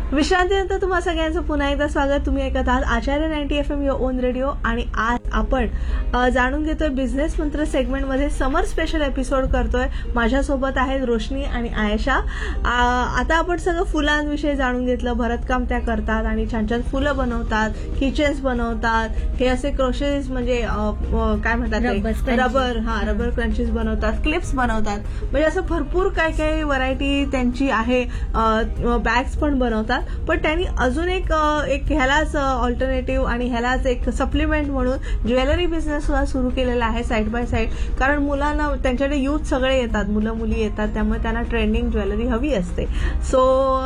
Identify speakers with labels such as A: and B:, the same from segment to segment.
A: विश्रांतीनंतर तुम्हा सगळ्यांचं पुन्हा एकदा स्वागत. तुम्ही ऐकत आहात आचार्य 90 FM युअर ओन रेडिओ. आणि आज आपण जाणून घेतोय बिझनेस मंत्र सेगमेंटमध्ये समर स्पेशल एपिसोड करतोय. माझ्यासोबत आहेत रोशनी आणि आयशा. आता आपण सगळं फुलांविषयी जाणून घेतलं. भरतकाम त्या करतात आणि छान छान फुलं बनवतात, किचन्स बनवतात. हे असे क्रोशेस म्हणजे काय म्हणतात रबर क्रंचीज बनवतात, क्लिप्स बनवतात. म्हणजे असं भरपूर काय काय व्हरायटी त्यांची आहे. बॅग्स पण बनवतात. पण त्यांनी अजून एक ह्यालाच ऑल्टरनेटिव्ह आणि ह्यालाच एक सप्लिमेंट म्हणून ज्वेलरी बिझनेस सुद्धा सुरू केलेला आहे साईड बाय साईड. कारण मुलांना त्यांच्याकडे युथ सगळे येतात, मुलं मुली येतात, त्यामुळे त्यांना ट्रेंडिंग ज्वेलरी हवी असते. सो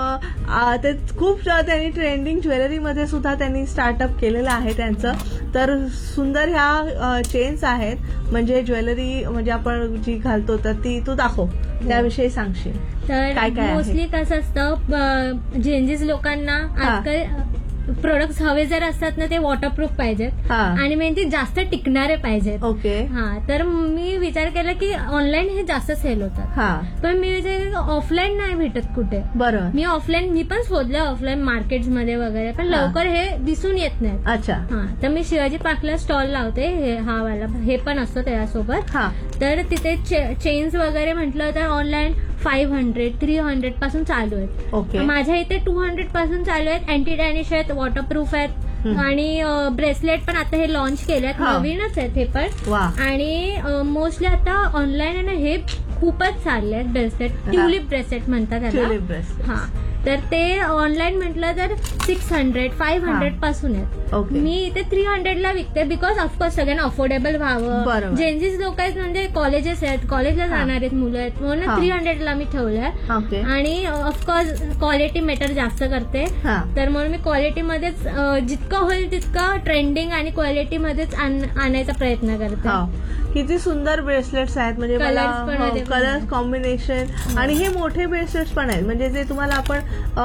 A: ते खूप त्यांनी ट्रेंडिंग ज्वेलरीमध्ये सुद्धा त्यांनी स्टार्टअप केलेलं आहे त्यांचं. तर सुंदर ह्या चेन्स आहेत. म्हणजे ज्वेलरी म्हणजे आपण जी घालतो तर ती तू दाखव, त्याविषयी सांगशील
B: तर
A: काय काय
B: मोस्टली कसं असतं, जेंजीस लोकांना आजकाल प्रोडक्ट्स हवे जर असतात ना ते वॉटरप्रूफ पाहिजेत आणि मेन जास्त टिकणारे पाहिजेत.
A: ओके.
B: तर मी विचार केला की ऑनलाईन हे जास्त सेल होतात, पण मी विचार केला ऑफलाईन नाही भेटत कुठे.
A: बरं.
B: मी पण शोधलं ऑफलाईन मार्केट्समध्ये वगैरे, पण लवकर हे दिसून येत नाही.
A: अच्छा.
B: तर मी शिवाजी पार्कला स्टॉल लावते, हे पण असतं त्याच्यासोबत. तर तिथे चेन्स वगैरे म्हटलं तर ऑनलाईन 500, 300 पासून चालू आहेत.
A: ओके.
B: माझ्या इथे 200 पासून चालू आहेत. अँटी डॅनिश आहेत, वॉटरप्रूफ आहेत आणि ब्रेसलेट पण आता हे लॉन्च केले आहेत, नवीनच आहेत हे पण. आणि मोस्टली आता ऑनलाईन आहे ना हे खूपच चालले आहेत ब्रेसलेट. ट्युलिप ब्रेसलेट म्हणतात त्याला. तर ते ऑनलाईन म्हटलं तर 600, 500 पासून आहेत. मी इथे 300 ला विकते, बिकॉज ऑफकोर्स सगळ्यांना अफोर्डेबल व्हावं. जेन्झीज लोक आहेत म्हणजे कॉलेजेस आहेत, कॉलेजला जाणार आहेत मुलं आहेत, म्हणून 300 ला मी ठेवलंय. आणि ऑफकोर्स क्वालिटी मॅटर जास्त करते, तर म्हणून मी क्वालिटीमध्येच जितकं होईल तितकं ट्रेंडिंग आणि क्वालिटीमध्येच आणायचा प्रयत्न करते.
A: किती सुंदर ब्रेसलेट्स आहेत. म्हणजे कलर्स कॉम्बिनेशन आणि हे मोठे ब्रेसलेट्स पण आहेत. म्हणजे जे तुम्हाला आपण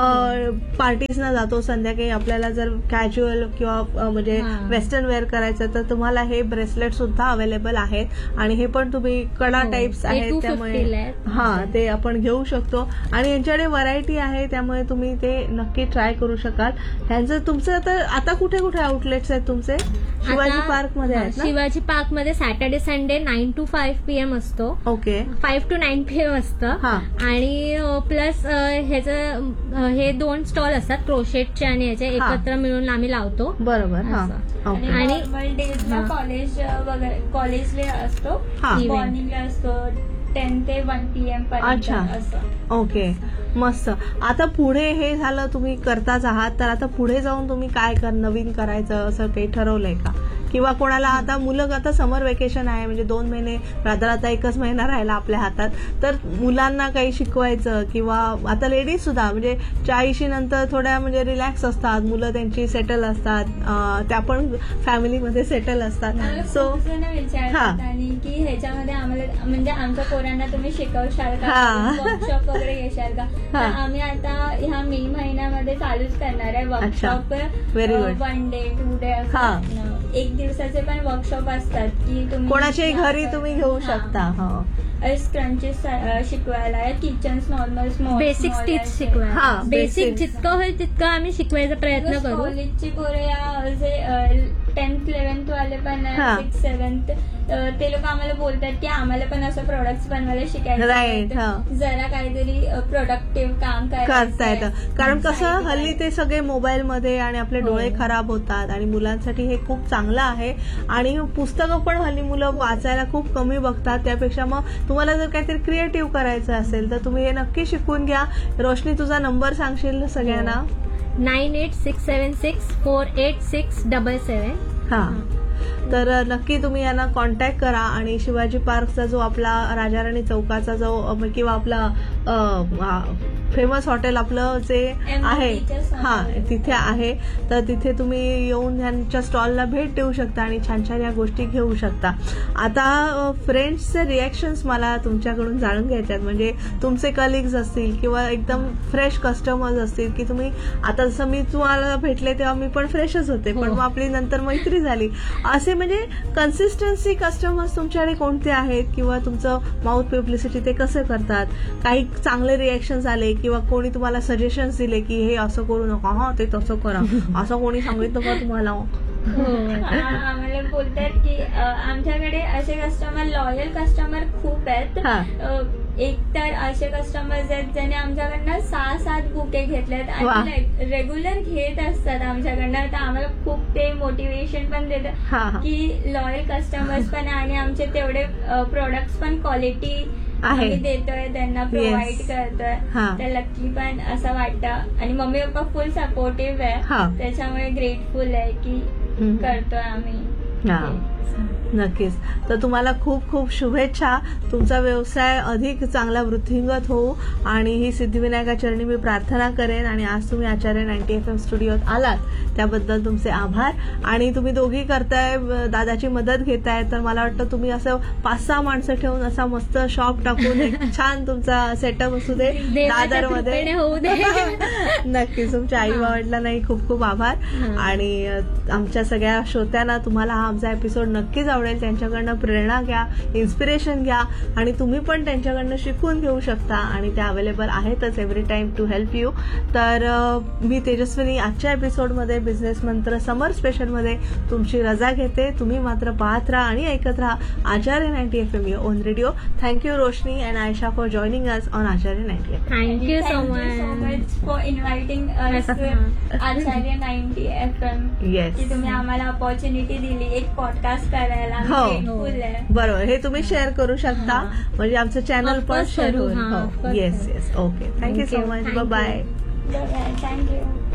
A: पार्टीजना जातो संध्याकाळी, आपल्याला जर कॅज्युअल किंवा म्हणजे वेस्टर्न वेअर करायचं तर तुम्हाला हे ब्रेसलेट सुद्धा अवेलेबल आहेत. आणि हे पण तुम्ही कडा टाइप्स आहेत, त्यामुळे ते आपण घेऊ शकतो. आणि यांच्याकडे व्हरायटी आहे, त्यामुळे तुम्ही ते नक्की ट्राय करू शकाल. ह्यांचं तुमचं आता कुठे कुठे आउटलेट्स आहेत तुमचे? शिवाजी पार्क मध्ये आहेत ना?
B: शिवाजी पार्क मध्ये सॅटर्डे संडे 9 to 5 PM असतो.
A: ओके.
B: 5 to 9 PM असतं. आणि प्लस हे 2 स्टॉल असतात क्रोशेटचे आणि याचे एकत्र मिळून आम्ही लावतो.
A: बरोबर.
B: आणि
C: कॉलेज वगैरे कॉलेजला असतो, मॉर्निंगला असतो 10 ते 1 PM पर्यंत.
A: अच्छा. ओके, मस्त. आता पुढे हे झालं, तुम्ही करताच आहात, तर आता पुढे जाऊन तुम्ही काय नवीन करायचं असं काही ठरवलंय का? किंवा कोणाला आता मुलं आता समर वेकेशन आहे, म्हणजे 2 महिने राधा आता 1च महिना राहिला आपल्या हातात, तर मुलांना काही शिकवायचं किंवा आता लेडीज सुद्धा म्हणजे 40 नंतर थोड्या म्हणजे रिलॅक्स असतात, मुलं त्यांची सेटल असतात, त्या पण फॅमिलीमध्ये सेटल असतात. सो
C: विचारतात आणि की ह्याच्यामध्ये आम्हाला म्हणजे आमच्या पोरांना तुम्ही शिकवशाल का, वर्कशॉप वगैरे घेशाल का? तर आम्ही आता ह्या मे महिन्यामध्ये चालूच करणार आहे वर्कशॉप. 1 डे 2 डे असं 1 दिवसाचे पण वर्कशॉप असतात की तुम्ही
A: कोणाच्याही घरी तुम्ही घेऊ शकता.
B: स्क्रंचेस शिकवायला, किचन्स नॉर्मल बेसिक स्टिच शिकवायला, बेसिक जितकं होईल तितकं आम्ही शिकवायचा प्रयत्न करू.
C: कॉलेजची पोरं जे 10th 11th वाले पण 6th 7th ते लोक आम्हाला बोलतात की आम्हाला पण असं प्रोडक्ट्स बनवायला शिकायचं, जरा काहीतरी प्रोडक्टिव्ह काम
A: करता येतं. कारण कसं हल्ली ते सगळे मोबाईल मध्ये आणि आपले डोळे खराब होतात आणि मुलांसाठी हे खूप चांगलं आहे. आणि पुस्तकं पण हल्ली मुलं वाचायला खूप कमी बघतात. त्यापेक्षा मग तुम्हाला जर काहीतरी क्रिएटिव्ह करायचं असेल तर तुम्ही हे नक्की शिकून घ्या. रोशनी, तुझा नंबर सांगशील सगळ्यांना?
B: 9867648677.
A: तर नक्की तुम्ही यांना कॉन्टॅक्ट करा. आणि शिवाजी पार्कचा जो आपला राजाराणी चौकाचा जो किंवा आपला फेमस हॉटेल आपलं जे आहे तिथे आहे, तर तिथे तुम्ही येऊन यांच्या स्टॉलला भेट देऊ शकता आणि छान छान या गोष्टी घेऊ शकता. आता फ्रेंड्सचे रिॲक्शन्स मला तुमच्याकडून जाणून घ्यायचे आहेत. म्हणजे तुमचे कलिग्स असतील किंवा एकदम फ्रेश कस्टमर्स असतील की तुम्ही आता जसं मी तुम्हाला भेटले तेव्हा मी पण फ्रेशच होते, पण मग आपली नंतर मैत्री झाली. असे म्हणजे कन्सिस्टन्सी कस्टमर्स तुमच्याकडे कोणते आहेत किंवा तुमचं माउथ पब्लिसिटी ते कसं करतात? काही चांगले रिॲक्शन्स आले किंवा कोणी तुम्हाला सजेशन्स दिले की हे असं करू नका, हा ते तसं करा, असं कोणी सांगितलं का तुम्हाला?
C: आम्हाला बोलतात की आमच्याकडे असे कस्टमर, लॉयल कस्टमर खूप आहेत. एक तर असे कस्टमर्स आहेत ज्यांनी आमच्याकडनं 6-7 बुके घेतलेत आणि रेग्युलर घेत असतात आमच्याकडनं. तर आम्हाला खूप ते मोटिवेशन पण देतात की लॉयल कस्टमर्स पण आणि आमचे तेवढे प्रोडक्ट्स पण क्वालिटी आम्ही देतोय, त्यांना प्रोव्हाइड करतोय. तर लकी पण असं वाटतं. आणि मम्मी पप्पा फुल सपोर्टिव्ह आहे, त्याच्यामुळे ग्रेटफुल आहे की करतोय आम्ही.
A: नक्कीच. तर तुम्हाला खूप खूप शुभेच्छा. तुमचा व्यवसाय अधिक चांगला वृद्धिंगत होऊ आणि ही सिद्धिविनायका चरणी मी प्रार्थना करेन. आणि आज तुम्ही आचार्य 90 FM स्टुडिओत आलात त्याबद्दल तुमचे आभार. आणि तुम्ही दोघी करताय, दादाची मदत घेताय, तर मला वाटतं तुम्ही असं 5-6 माणसं ठेवून असा मस्त शॉप टाकून एक छान तुमचा सेटअप असू दे दादरमध्ये. नक्कीच. तुमच्या आई वडिलांनाही खूप खूप आभार. आणि आमच्या सगळ्या श्रोत्यांना तुम्हाला हा आमचा एपिसोड नक्कीच आवडेल. त्यांच्याकडनं प्रेरणा घ्या, इन्स्पिरेशन घ्या आणि तुम्ही पण त्यांच्याकडनं शिकून घेऊ शकता. आणि त्या अवेलेबल आहेतच every time to help you. तर मी तेजस्विनी आजच्या एपिसोडमध्ये बिझनेस मंत्र समर स्पेशलमध्ये तुमची रजा घेते. तुम्ही मात्र पाहत राहा आणि ऐकत राहा आचार्य 90 FM your on radio. Thank you Roshni and Ayesha for joining us on Acharya 90 FM.
B: Thank you so
C: much for inviting us Acharya 90 FM.
A: Yes,
C: की तुम्ही आम्हाला अपॉर्च्युनिटी दिली एक पॉडकास्ट करायला.
A: बरोबर. हे तुम्ही शेअर करू शकता, म्हणजे आमचं चॅनल पण शेअर होईल. Yes yes. Okay. Thank you so much. Bye.
C: Thank you.